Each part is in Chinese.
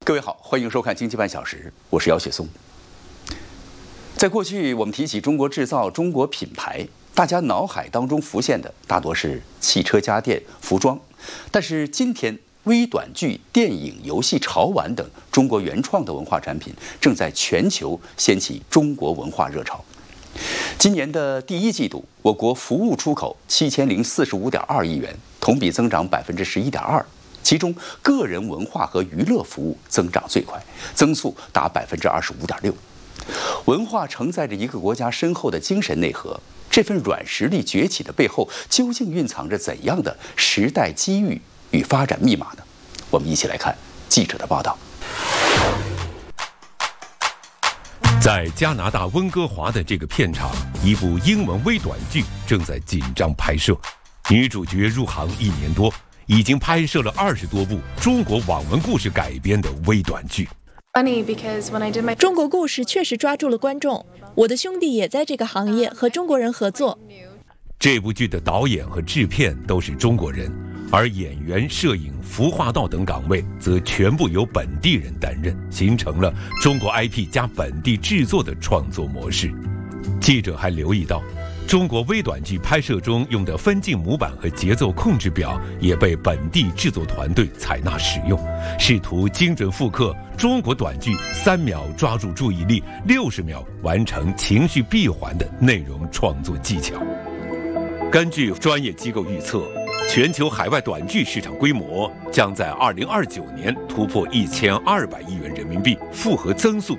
各位好，欢迎收看《经济半小时》，我是姚雪松。在过去，我们提起中国制造、中国品牌，大家脑海当中浮现的大多是汽车、家电、服装。但是今天，微短剧、电影、游戏、潮玩等中国原创的文化产品，正在全球掀起中国文化热潮。今年的第一季度，我国服务出口7045.2亿元，同比增长11.2%。其中，个人文化和娱乐服务增长最快，增速达25.6%。文化承载着一个国家深厚的精神内核，这份软实力崛起的背后，究竟蕴藏着怎样的时代机遇与发展密码呢？我们一起来看记者的报道。 在加拿大温哥华的这个片场，一部英文微短剧正在紧张拍摄。女主角入行1年多，已经拍摄了20多部中国网文故事改编的微短剧。 中国故事确实抓住了观众，我的兄弟也在这个行业和中国人合作。 这部剧的导演和制片都是中国人，而演员、摄影、服化道等岗位则全部由本地人担任，形成了中国 IP 加本地制作的创作模式。记者还留意到，中国微短剧拍摄中用的分镜模板和节奏控制表也被本地制作团队采纳使用，试图精准复刻中国短剧3秒抓住注意力、60秒完成情绪闭环的内容创作技巧。根据专业机构预测，全球海外短剧市场规模将在2029年突破1200亿元人民币，复合增速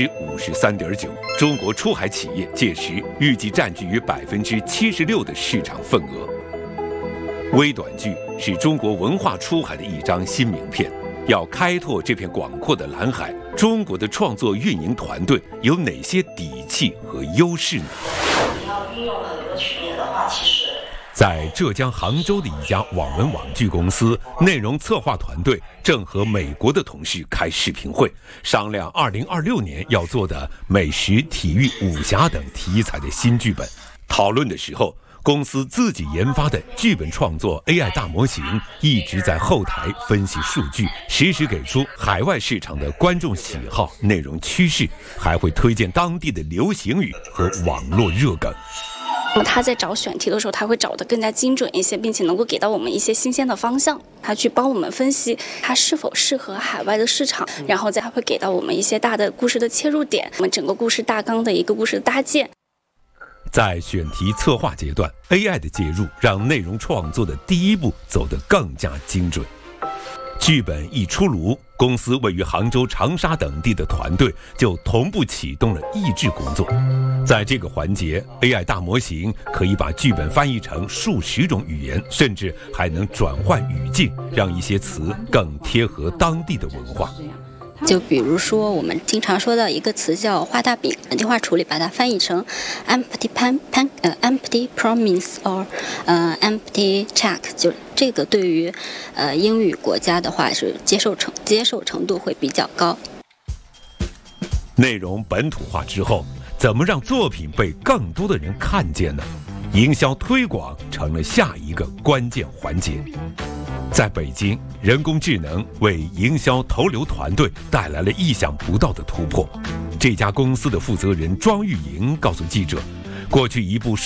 53.9%。中国出海企业届时预计占据约76%的市场份额。微短剧是中国文化出海的一张新名片。要开拓这片广阔的蓝海，中国的创作运营团队有哪些底气和优势呢？ 你要运用很多曲艺的话，其实在浙江杭州的一家网文网剧公司，内容策划团队正和美国的同事开视频会，商量2026年要做的美食、体育、武侠等题材的新剧本。讨论的时候，公司自己研发的剧本创作 AI 大模型一直在后台分析数据，实时给出海外市场的观众喜好、内容趋势，还会推荐当地的流行语和网络热梗。 他在找选题的时候，他会找得更加精准一些，并且能够给到我们一些新鲜的方向，他去帮我们分析它是否适合海外的市场，然后再会给到我们一些大的故事的切入点，我们整个故事大纲的一个故事的搭建。 在选题策划阶段， AI 的介入让内容创作的第一步走得更加精准。剧本一出炉，公司位于杭州、长沙等地的团队就同步启动了译制工作。在这个环节， AI 大模型可以把剧本翻译成数十种语言，甚至还能转换语境，让一些词更贴合当地的文化。 就比如说我们经常说到一个词叫画大饼，本地化处理把它翻译成 empty promise or empty check， 就这个对于英语国家的话是接受程度会比较高。 内容本土化之后，怎么让作品被更多的人看见呢？营销推广成了下一个关键环节。在北京，人工智能为营销投流团队带来了意想不到的突破。这家公司的负责人庄玉莹告诉记者，过去一部